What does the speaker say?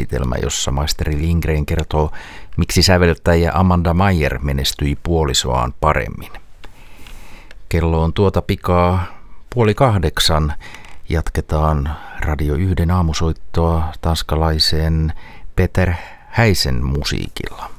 esitelmä, jossa maisteri Lindgren kertoo, miksi säveltäjä Amanda Meyer menestyi puolisoaan paremmin. Kello on tuota pikaa 7:30. Jatketaan Radio 1 aamusoittoa tanskalaisen Peter Häisen musiikilla.